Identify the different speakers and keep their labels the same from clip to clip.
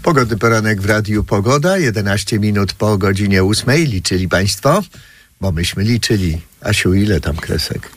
Speaker 1: Pogodny poranek w Radiu Pogoda, 11 minut po godzinie 8. Liczyli państwo? Bo myśmy liczyli. Asiu, ile tam kresek?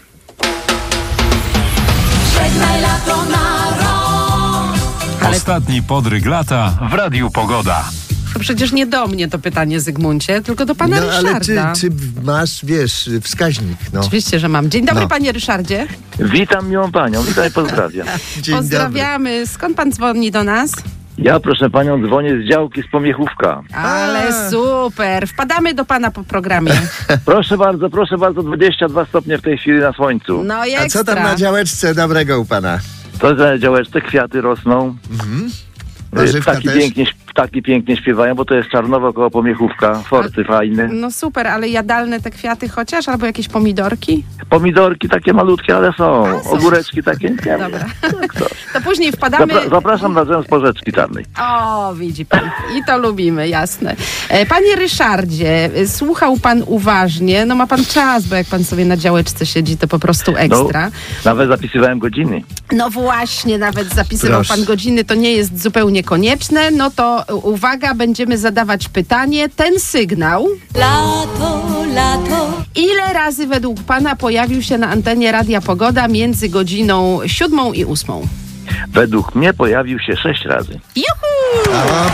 Speaker 2: Żegnaj lato na rok.
Speaker 3: Ostatni podryg lata w Radiu Pogoda.
Speaker 4: To przecież nie do mnie to pytanie, Zygmuncie, tylko do pana
Speaker 1: ale
Speaker 4: Ryszarda.
Speaker 1: czy masz, wiesz, wskaźnik? No.
Speaker 4: Oczywiście, że mam. Dzień dobry,
Speaker 1: No.
Speaker 4: panie Ryszardzie.
Speaker 5: Witam miłą panią, witam i pozdrawiam.
Speaker 1: Dzień
Speaker 4: Pozdrawiamy. Skąd pan dzwoni do nas?
Speaker 5: Ja, proszę panią, dzwonię z działki z Pomiechówka.
Speaker 4: Ale super. Wpadamy do pana po programie.
Speaker 5: Proszę bardzo, 22 stopnie w tej chwili na słońcu.
Speaker 4: No i
Speaker 1: A
Speaker 4: ekstra.
Speaker 1: co tam na działeczce dobrego u pana?
Speaker 5: To za działeczce kwiaty rosną.
Speaker 1: Warzywka też?
Speaker 5: Ptaki pięknie śpiewają, bo to jest Czarnowo koło Pomiechówka. Forty fajne.
Speaker 4: No super, ale jadalne te kwiaty chociaż? Albo jakieś pomidorki?
Speaker 5: Pomidorki takie malutkie, ale są.
Speaker 4: są.
Speaker 5: Ogóreczki takie. Nie
Speaker 4: Dobra.
Speaker 5: Tak to.
Speaker 4: To później wpadamy...
Speaker 5: Zapraszam na drzem z Porzeczki Czarnej.
Speaker 4: O, widzi pan. I to lubimy, jasne. Panie Ryszardzie, słuchał pan uważnie. No ma pan czas, bo jak pan sobie na działeczce siedzi, to po prostu ekstra.
Speaker 5: Nawet zapisywałem godziny.
Speaker 4: No właśnie, nawet zapisywał
Speaker 1: Proszę.
Speaker 4: pan godziny, to nie jest zupełnie konieczne. No to uwaga, będziemy zadawać pytanie. Ten sygnał,
Speaker 2: Lato, lato.
Speaker 4: ile razy według pana pojawił się na antenie Radia Pogoda między godziną 7 i 8?
Speaker 5: Według mnie pojawił się 6 razy.
Speaker 4: Juhu!
Speaker 1: O,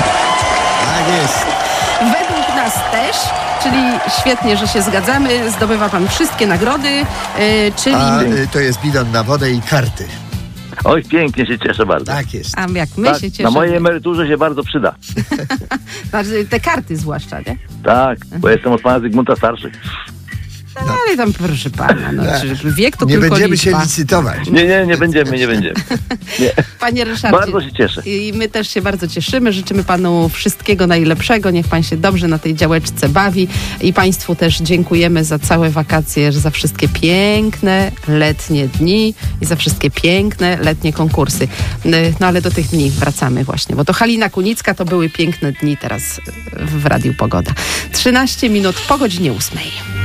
Speaker 1: tak jest.
Speaker 4: Według nas też, czyli świetnie, że się zgadzamy. Zdobywa pan wszystkie nagrody, czyli...
Speaker 1: To jest bidon na wodę i karty.
Speaker 5: Oj, pięknie się cieszę bardzo.
Speaker 1: Tak jest.
Speaker 4: A jak my
Speaker 5: Tak,
Speaker 4: się
Speaker 5: na
Speaker 4: cieszymy.
Speaker 5: mojej emeryturze się bardzo przyda.
Speaker 4: Znaczy, te karty zwłaszcza, nie?
Speaker 5: Tak, bo jestem od pana Zygmunta starszy.
Speaker 4: No, ale tam proszę pana, no, czy wiek to
Speaker 1: Nie
Speaker 4: tylko
Speaker 1: będziemy
Speaker 4: liczba.
Speaker 1: się licytować.
Speaker 5: Nie będziemy. Nie.
Speaker 4: Panie Ryszardzie,
Speaker 5: Bardzo się cieszę.
Speaker 4: i my też się bardzo cieszymy. Życzymy panu wszystkiego najlepszego. Niech pan się dobrze na tej działeczce bawi. I państwu też dziękujemy za całe wakacje, za wszystkie piękne letnie dni i za wszystkie piękne letnie konkursy. No ale do tych dni wracamy właśnie, bo to Halina Kunicka, to były piękne dni teraz w Radiu Pogoda. 13 minut po godzinie 8.